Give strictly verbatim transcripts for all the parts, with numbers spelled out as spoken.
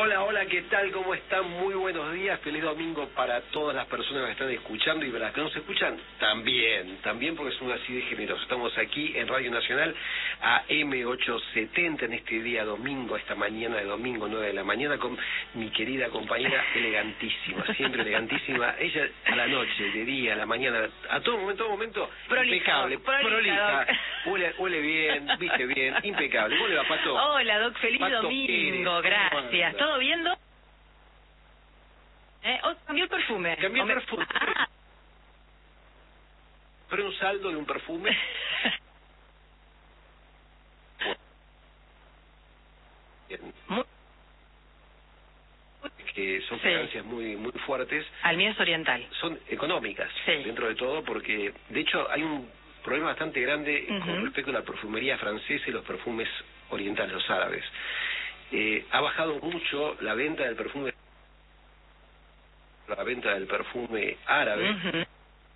Hola, hola, ¿qué tal? ¿Cómo están? Muy buenos días, feliz domingo para todas las personas que están escuchando y para las que no se escuchan, también, también porque son así de generosos. Estamos aquí en Radio Nacional a eme ochocientos setenta en este día domingo, esta mañana de domingo, nueve de la mañana, con mi querida compañera elegantísima, siempre elegantísima. Ella a la noche, de día, a la mañana, a todo momento, todo momento, Prolija, impecable, prolija, prolija, huele, huele bien, viste bien, impecable. ¿Cómo le va, Pato? Hola, Doc, feliz Pato domingo, Pérez, gracias. ¿Todo viendo? ¿Eh? Oh, cambió el perfume. Cambió el me... perfume. Ah. Pero un saldo de un perfume. Muy... que son Sí. fragancias muy muy fuertes. Al mío es oriental. Son económicas, Sí. dentro de todo, porque de hecho hay un problema bastante grande Uh-huh. con respecto a la perfumería francesa y los perfumes orientales, los árabes. Eh, ha bajado mucho la venta del perfume la venta del perfume árabe, Uh-huh.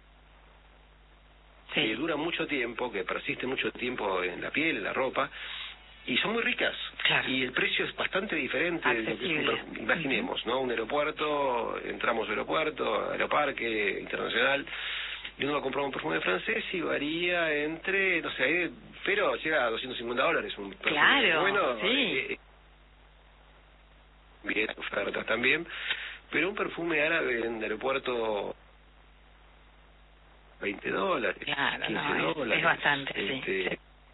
que Sí. dura mucho tiempo, que persiste mucho tiempo en la piel, en la ropa, y son muy ricas. Claro. Y el precio es bastante diferente de lo que es un Accesible. perfume. Imaginemos, ¿no? Un aeropuerto, entramos al aeropuerto, aeroparque internacional, y uno va a comprar un perfume francés y varía entre, no sé, pero llega a doscientos cincuenta dólares un perfume. Claro, Bueno, sí. eh, bien, ofertas también, pero un perfume árabe en el aeropuerto, veinte dólares, Claro, quince no, es- dólares. es bastante, sí, este, sí.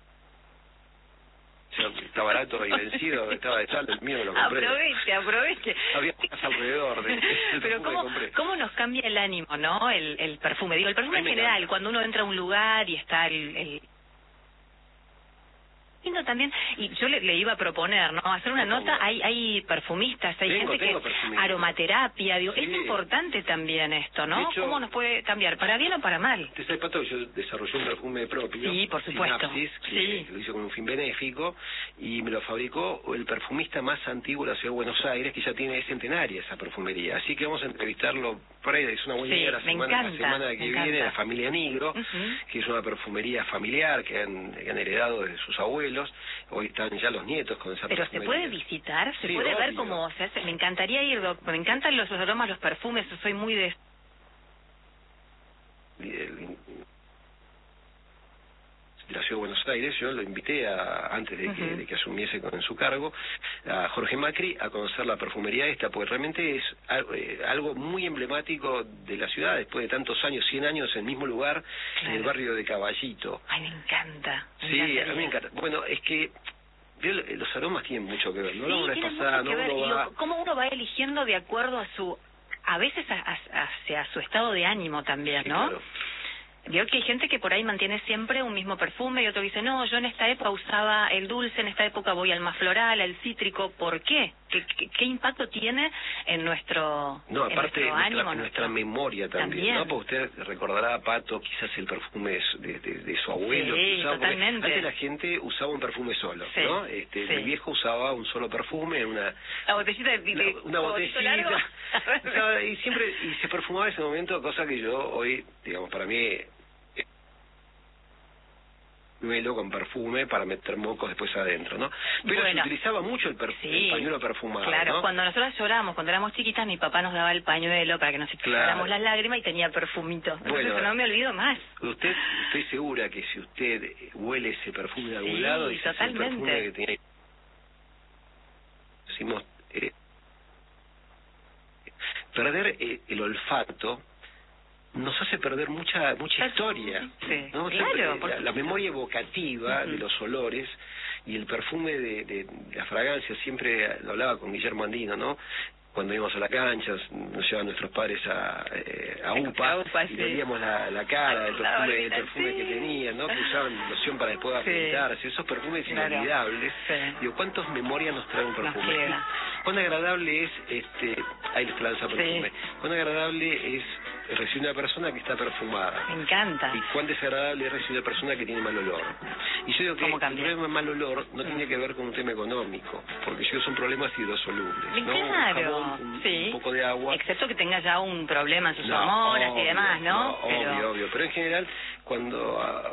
o sea, está barato y vencido, estaba de saldo, el mío me lo compré. Aproveche, aproveche. Había más alrededor de, del Pero perfume que cómo, compré. cómo nos cambia el ánimo, ¿no? El, el perfume. Digo, el perfume A en mí me general, encanta. cuando uno entra a un lugar y está el... el... lindo también, y yo le, le iba a proponer, ¿no? Hacer una Por favor. nota, hay hay perfumistas, hay Tengo, gente tengo que... perfumistas. aromaterapia, digo, Sí. es importante también esto, ¿no? De hecho- ¿Cómo nos puede cambiar? ¿Para bien o para mal? Usted sabe, Pato, que yo desarrollé un perfume propio, Sí, por supuesto. Sinapsis, que, Sí. que lo hizo con un fin benéfico, y me lo fabricó el perfumista más antiguo de la ciudad de Buenos Aires, que ya tiene centenaria esa perfumería. Así que vamos a entrevistarlo por ahí, es una buena Sí, idea la me semana, la encanta, semana me que encanta. viene, la familia Nigro, Ujú. que es una perfumería familiar que han, que han heredado de sus abuelos. Hoy están ya los nietos con esa Pero se perfumería. puede visitar, se Sí, puede ver obvio. cómo se hace. Me encantaría ir, doc. Me encantan los, los aromas, los perfumes, yo soy muy de... de la ciudad de Buenos Aires. Yo lo invité a, antes de que, Ujú. de que asumiese con su cargo, a Jorge Macri a conocer la perfumería esta, porque realmente es al- eh, algo muy emblemático de la ciudad, después de tantos años, cien años en el mismo lugar, en el Claro. barrio de Caballito. Ay, me encanta. me Sí, a encantaría. mí me encanta. Bueno, es que vio, los aromas tienen mucho que ver, ¿no? La Sí, vez tiene pasada, mucho que ¿no? ver. Uno Y va- digo, cómo uno va eligiendo de acuerdo a su... A veces a- a- hacia su estado de ánimo también, Sí, ¿no? claro. Veo que hay gente que por ahí mantiene siempre un mismo perfume y otro dice, no, yo en esta época usaba el dulce, en esta época voy al más floral, al cítrico. ¿Por qué? ¿Qué, qué, qué impacto tiene en nuestro, No, en aparte nuestro nuestra, ánimo? nuestra nuestro- memoria también, También. ¿no? Porque usted recordará, Pato, quizás el perfume de, su- de, de- de su abuelo. Sí, que usaba, porque totalmente. antes la gente usaba un perfume solo, Sí, ¿no? Este, sí. Mi viejo usaba un solo perfume, una La botellita de, de, una, de una favorito largo. botellita. O sea, y siempre y se perfumaba en ese momento, cosa que yo hoy, digamos, para mí... Velo con perfume para meter mocos después adentro, ¿no? Pero Bueno, se utilizaba mucho el, perf- sí, el pañuelo perfumado, Claro, ¿no? cuando nosotros lloramos, cuando éramos chiquitas, mi papá nos daba el pañuelo para que nos echáramos Claro. las lágrimas y tenía perfumito. Entonces Bueno. no me olvido más. Usted, estoy segura que si usted eh, huele ese perfume de algún Sí, lado, ese es el totalmente. perfume que tenía. Decimos, eh, perder eh, el olfato nos hace perder mucha mucha historia, Sí, ¿no? claro, Siempre, por la, la supuesto. memoria evocativa Ujú. de los olores y el perfume de, de, de la fragancia, siempre lo hablaba con Guillermo Andino, ¿no? Cuando íbamos a la cancha, nos llevaban nuestros padres a, eh, a UPA, A UPA, y sí. le veíamos la, la cara, el La perfume, el barbita, perfume sí. que tenían, ¿no? Que usaban loción para después Sí. afeitarse, esos perfumes Claro. inolvidables. Sí. Digo, ¿cuántas memorias nos trae un Nos perfume? queda. Cuán agradable es, este, ahí les lanza perfume, Sí. cuán agradable es recibir una persona que está perfumada. Me encanta. Y cuán desagradable es recibir una persona que tiene mal olor. Y yo digo que ¿Cómo el cambia? problema de mal olor no Mm. tiene que ver con un tema económico, porque yo son problemas hidrosolubles, ¿no? Claro, Un jabón, un, sí. un poco de agua. Excepto que tenga ya un problema en sus No, hormonas y obvio, demás, ¿no? no, Pero... Obvio, obvio. Pero en general, cuando ah,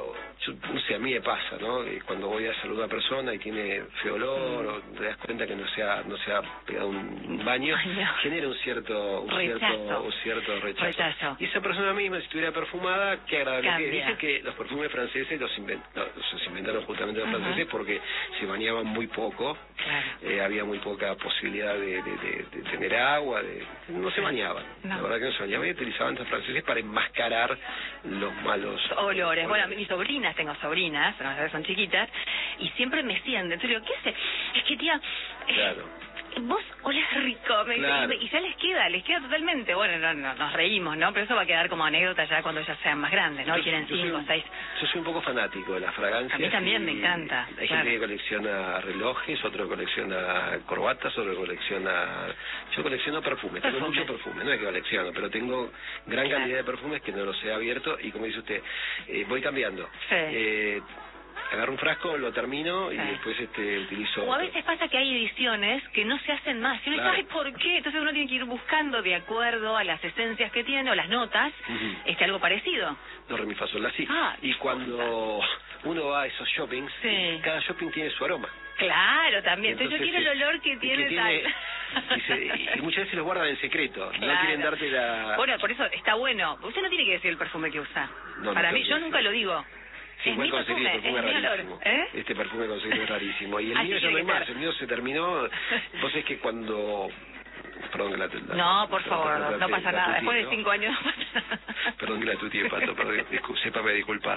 yo, no sé, a mí me pasa, ¿no? Eh, Cuando voy a saludar a una persona y tiene feo olor, o te das cuenta que no se ha, no se ha pegado un baño, Ay, no. genera un cierto, un Rechazo. cierto, un cierto rechazo. Rechazo. Y esa persona misma, si estuviera perfumada, qué agradable que Cambia. dicen que los perfumes franceses los, invent, no, los inventaron justamente los Ajá. franceses porque se bañaban muy poco, Claro. eh, había muy poca posibilidad de, de, de, de tener agua, de, no se bañaban, No. la verdad que no se bañaban y utilizaban los franceses para enmascarar los malos Olores. Bueno, mis sobrinas, tengo sobrinas, no, son chiquitas, y siempre me decían, entonces digo, ¿qué hace? Es que tía, eh, Claro. vos olés rico, me dice, Claro. y, me- y ya les queda, les queda totalmente, bueno, no, no, nos reímos, ¿no? Pero eso va a quedar como anécdota ya cuando ya sean más grandes, ¿no? Yo- Tienen yo soy cinco, un- seis. Yo soy un poco fanático de las fragancias. A mí también me y encanta, Hay claro. gente que colecciona relojes, otro colecciona corbatas, otro colecciona... Yo colecciono perfumes, tengo Perfumes. mucho perfume, no es que colecciono, pero tengo gran Claro. cantidad de perfumes que no los he abierto y como dice usted, eh, voy cambiando. Sí. Eh, agarro un frasco, lo termino y Sí. después este utilizo... O a otro. veces pasa que hay ediciones que no se hacen más. Y uno Claro. dice, ay, ¿por qué? Entonces uno tiene que ir buscando de acuerdo a las esencias que tiene o las notas, Ujú. este algo parecido. No, re, mi, fa, sol, la, si. Ah, y cuando uno va a esos shoppings, Sí. cada shopping tiene su aroma. Claro, también. Entonces, yo Entonces, quiero el olor que que tiene, tiene- tal. y, se- y muchas veces los guardan en secreto, no Claro. quieren darte la... Bueno, por eso está bueno. Usted no tiene que decir el perfume que usa. No, no Para tengo mí, que yo decir. nunca lo digo. Sí, es igual mi conseguí perfume, el perfume es mi olor. rarísimo. ¿Eh? Este perfume conseguí es rarísimo. Y el Así mío ya tiene no hay que más, ser. el mío se terminó. Vos es que cuando... Perdón que la... la- No, por la- favor, la- no, la- pasa la nada. tuteé, Después de ¿no? cinco años no pasa nada. Perdón que la tuteé, Pato, perdón, discul- sépame disculpar.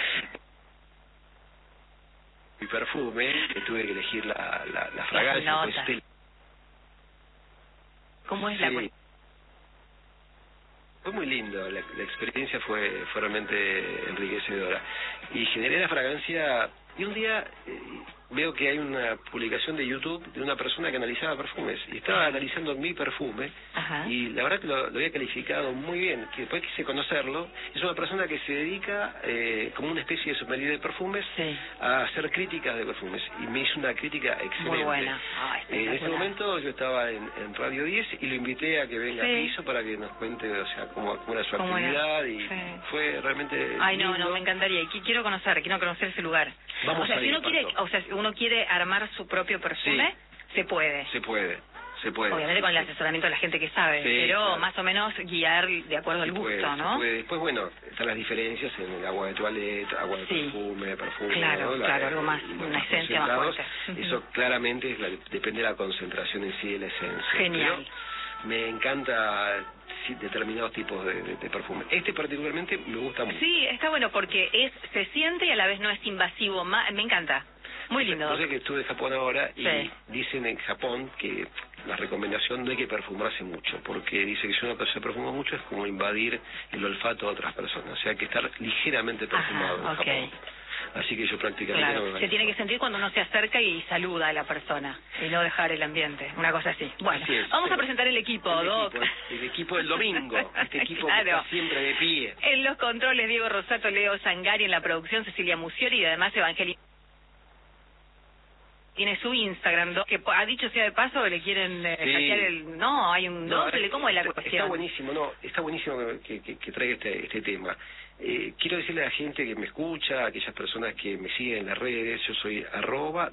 Mi perfume, que tuve que elegir la, la, la fragancia, Las pues, notas. este- ¿Cómo es la Sí. cuestión? Fue muy lindo, la, la experiencia fue, fue realmente enriquecedora. Y generé la fragancia, y un día eh, veo que hay una publicación de YouTube de una persona que analizaba perfumes, y estaba analizando mi perfume, Ajá. y la verdad que lo, lo había calificado muy bien, que después quise conocerlo. Es una persona que se dedica, eh, como una especie de sommelier de perfumes, Sí. a hacer críticas de perfumes, y me hizo una crítica excelente. Muy buena. Ah, Eh, en ese espectacular. momento yo estaba en, en Radio diez y lo invité a que venga Sí. a piso para que nos cuente, o sea, cómo, cómo era su ¿Cómo era? actividad, y Sí. fue realmente Ay, no, lindo. no, me encantaría. Y qui- quiero conocer, quiero conocer ese lugar. Vamos o sea, a si ir, uno quiere, Pato. o sea, si uno quiere armar su propio perfume, se puede. Se puede, se puede. Obviamente con el asesoramiento de la gente que sabe, Sí, pero claro. más o menos guiar de acuerdo al Se puede, gusto, se ¿no? puede. Después, bueno, están las diferencias en el agua de toilette, agua de Sí. perfume, perfume, Claro, ¿no? La- claro, algo más, los una esencia más concentrados. fuerte. Ujú. Eso claramente es la- depende de la concentración en sí de la esencia. Genial. Pero me encanta sí, determinados tipos de, de, de perfume. Este particularmente me gusta mucho. Sí, está bueno porque es se siente y a la vez no es invasivo. Ma- me encanta. Muy lindo. Yo sé que estuve en Japón ahora y Sí. dicen en Japón que la recomendación no hay que perfumarse mucho, porque dice que si uno se perfuma mucho es como invadir el olfato de otras personas, o sea, hay que estar ligeramente perfumado Ajá, en ok. Japón. Así que yo prácticamente Claro, no me se tiene que sentir cuando uno se acerca y saluda a la persona y no dejar el ambiente, una cosa así. Bueno, Así es, vamos sí. a presentar el equipo, el Doc. equipo, el equipo del domingo, este equipo que Claro. está siempre de pie. En los controles, Diego Rosato, Leo Sangari, en la producción, Cecilia Musiori y además Evangelina. Tiene su Instagram, Doc, que ha dicho sea de paso, le quieren eh, Sí. hackear el... No, hay un No, doble, ¿cómo es la está, cuestión? está buenísimo, no, está buenísimo que, que, que traiga este, este tema. Eh, quiero decirle a la gente que me escucha, a aquellas personas que me siguen en las redes, yo soy arroba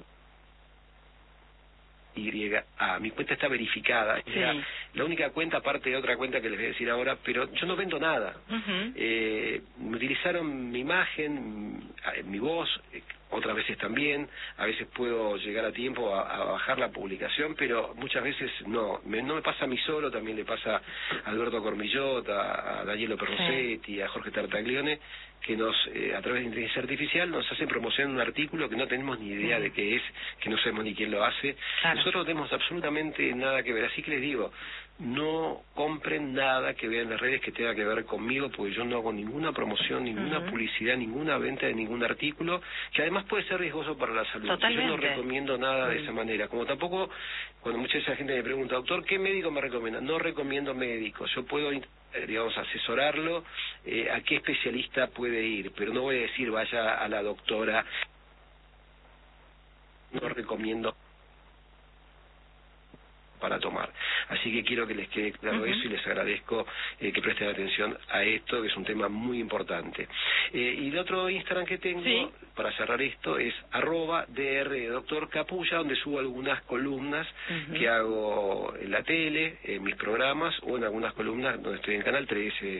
Y A. Mi cuenta está verificada. Sí. Era la única cuenta, aparte de otra cuenta que les voy a decir ahora, pero yo no vendo nada. Ujú. Eh, me utilizaron mi imagen, mi, mi voz, eh, otras veces también. A veces puedo llegar a tiempo a, a bajar la publicación, pero muchas veces no. Me, no me pasa a mí solo, también le pasa a Alberto Cormillot, a, a Danielo Perrosetti, a Jorge Tartaglione, que nos, eh, a través de inteligencia artificial, nos hacen promoción de un artículo que no tenemos ni idea Mm. de qué es, que no sabemos ni quién lo hace. Claro. Nosotros no tenemos absolutamente nada que ver. Así que les digo, no compren nada que vean en las redes que tenga que ver conmigo, porque yo no hago ninguna promoción, ninguna Ujú. publicidad, ninguna venta de ningún artículo, que además puede ser riesgoso para la salud. Yo no Totalmente. recomiendo nada de Mm. esa manera. Como tampoco, cuando mucha de esa gente me pregunta, doctor, ¿qué médico me recomienda? No recomiendo médicos. Yo puedo, eh, digamos, asesorarlo eh, a qué especialista puede ir, pero no voy a decir vaya a la doctora. No recomiendo para tomar. Así Así que quiero que les quede claro Uh-huh. eso y les agradezco eh, que presten atención a esto, que es un tema muy importante. Eh, y el otro Instagram que tengo, sí. para cerrar esto, es arroba dr de doctor Capulla, donde subo algunas columnas uh-huh. que hago en la tele, en mis programas, o en algunas columnas donde estoy en Canal trece,